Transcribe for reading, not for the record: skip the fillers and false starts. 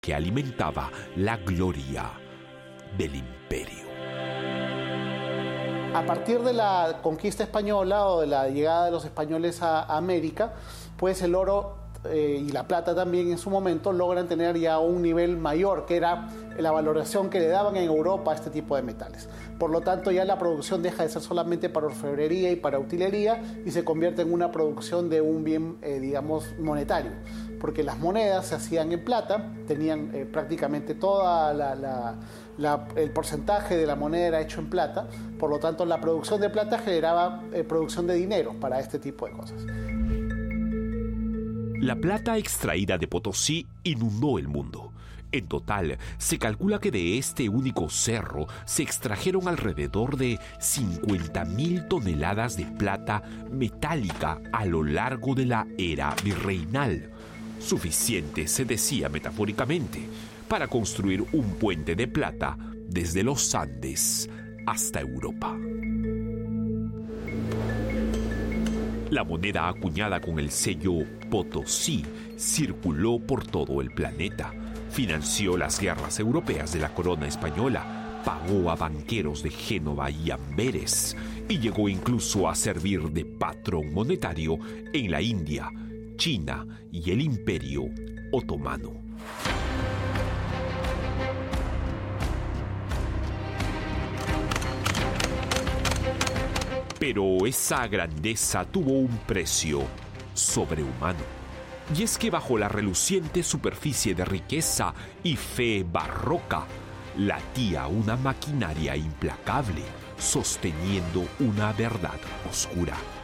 que alimentaba la gloria del imperio. A partir de la conquista española o de la llegada de los españoles a América, pues el oro y la plata también en su momento logran tener ya un nivel mayor, que era la valoración que le daban en Europa a este tipo de metales. Por lo tanto, ya la producción deja de ser solamente para orfebrería y para utilería y se convierte en una producción de un bien, digamos, monetario, porque las monedas se hacían en plata, tenían prácticamente toda el porcentaje de la moneda era hecho en plata, por lo tanto la producción de plata generaba producción de dinero para este tipo de cosas. La plata extraída de Potosí inundó el mundo. En total, se calcula que de este único cerro se extrajeron alrededor de 50.000 toneladas de plata metálica a lo largo de la era virreinal. Suficiente, se decía metafóricamente, para construir un puente de plata desde los Andes hasta Europa. La moneda acuñada con el sello Potosí circuló por todo el planeta, financió las guerras europeas de la corona española, pagó a banqueros de Génova y Amberes y llegó incluso a servir de patrón monetario en la India, China y el Imperio Otomano. Pero esa grandeza tuvo un precio sobrehumano. Y es que bajo la reluciente superficie de riqueza y fe barroca, latía una maquinaria implacable, sosteniendo una verdad oscura.